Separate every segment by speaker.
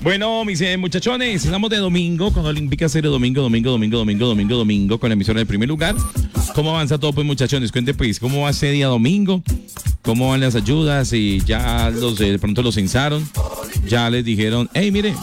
Speaker 1: Bueno, mis muchachones, estamos de domingo con Olímpica Estéreo, domingo, con la emisora del primer lugar. ¿Cómo avanza todo, pues, muchachones? Cuente, pues, ¿cómo va ese día domingo? ¿Cómo van las ayudas? Y ya de pronto los censaron, ya les dijeron, hey, mire,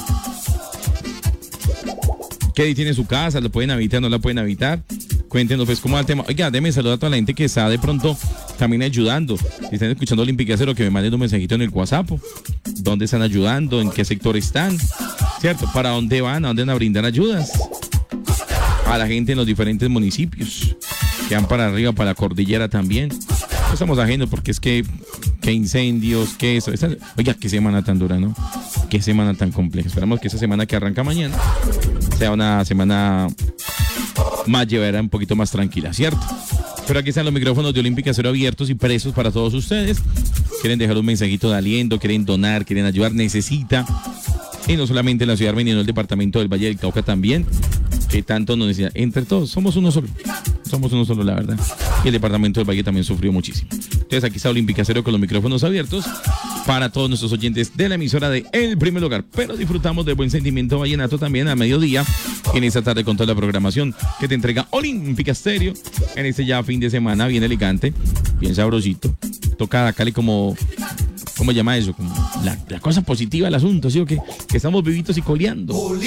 Speaker 1: ¿qué tiene su casa? ¿Lo pueden habitar? ¿No la pueden habitar? Cuéntenos, pues, cómo va el tema. Oiga, déme saludar a toda la gente que está de pronto también ayudando. Si están escuchando Olímpica Estéreo, que me manden un mensajito en el WhatsApp. ¿Dónde están ayudando? ¿En qué sector están? ¿Cierto? ¿Para dónde van? ¿A dónde van a brindar ayudas? A la gente en los diferentes municipios. Que van para arriba, para la cordillera también. No estamos ajenos porque es que incendios, que eso. Oiga, qué semana tan dura, ¿no? Qué semana tan compleja. Esperamos que esa semana que arranca mañana sea una semana más llevadera, un poquito más tranquila, ¿cierto? Pero aquí están los micrófonos de Olímpica Estéreo abiertos y presos para todos ustedes. Quieren dejar un mensajito de aliento, quieren donar, quieren ayudar, necesita. Y no solamente en la ciudad, sino en el departamento del Valle del Cauca también, que tanto nos necesita. Entre todos, somos uno solo. Somos uno solo, la verdad. Y el departamento del Valle también sufrió muchísimo. Entonces aquí está Olímpica Estéreo con los micrófonos abiertos para todos nuestros oyentes de la emisora de El Primer Lugar. Pero disfrutamos del buen sentimiento vallenato también a mediodía en esta tarde con toda la programación que te entrega Olímpica Estéreo en este ya fin de semana bien elegante, bien sabrosito. Toca Cali como, ¿cómo llama eso? Como la cosa positiva del asunto, ¿sí o qué? Que estamos vivitos y coleando.